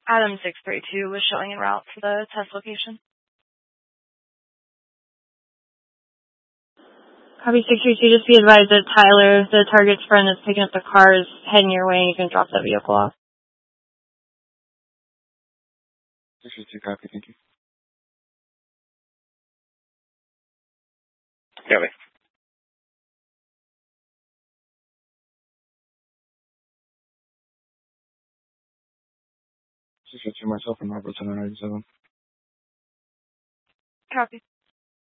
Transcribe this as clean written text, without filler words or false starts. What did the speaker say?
Adam 632 was showing en route to the test location. Copy 632, just be advised that Tyler, the target's friend that's picking up the car, is heading your way and you can drop that vehicle off. 632, copy, thank you. Copy. 632, myself and Robert 1097. Copy.